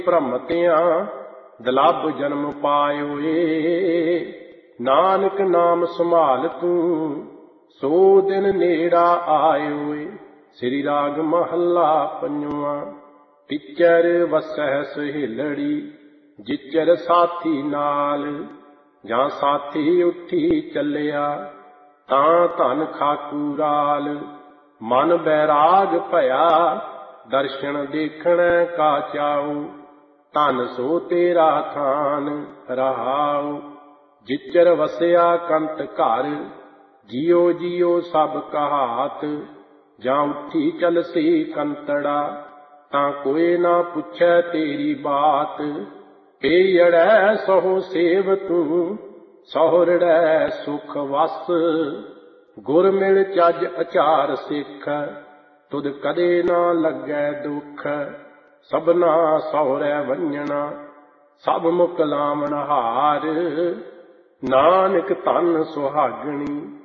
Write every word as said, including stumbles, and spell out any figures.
ਭ੍ਰਮਤਿਆਂ ਦੁਲੱਭ ਜਨਮ ਪਾਇਓਏ। ਨਾਨਕ ਨਾਮ ਸੰਭਾਲ ਤੂੰ ਸੋ ਦਿਨ ਨੇੜਾ ਆਇਓਏ। ਸ੍ਰੀ ਰਾਗ ਮਹੱਲਾ ਪੰਜਵਾਂ। ਟਿਚਰ ਵਸਹਿ ਸਹੇਲੜੀ ਜਿਚਰ ਸਾਥੀ ਨਾਲ। ਜਾਂ ਸਾਥੀ ਉੱਠੀ ਚੱਲਿਆ ਤਾਂ ਧਨ ਖਾਕੂਰਾਲ। ਮਨ ਬੈਰਾਗ ਭਇਆ ਦਰਸ਼ਨ ਦੇਖਣ ਕਾ ਚਾਉ। ਧਨ ਸੋ ਤੇਰਾ ਥਾਨ ਰਹਾਉ। ਜਿਚਰ ਵਸਿਆ ਕੰਤ ਘਰ ਜਿਉ ਜਿਉ ਸਭ ਕਹਾਤ। ਜਾਂ ਉੱਠੀ ਚਲਸੀ ਕੰਤੜਾ ਤਾਂ ਕੋਈ ਨਾ ਪੁੱਛੈ ਤੇਰੀ ਬਾਤ। ਪੇੜੈ ਸਹੁ ਸੇਵ ਤੂੰ ਸਹੁਰੜੈ ਸੁਖ ਵਸ। ਗੁਰ ਮਿਲ ਚੱਜ ਅਚਾਰ ਸਿੱਖ ਤੁਧ ਕਦੇ ਨਾ ਲੱਗੈ ਦੁੱਖ। ਸਭਨਾ ਸਹੁਰੈ ਵੰਝਣਾ ਸਭ ਮੁਕਲਾਵਣ ਹਾਰ। ਨਾਨਕ ਧਨ ਸੁਹਾਗਣੀ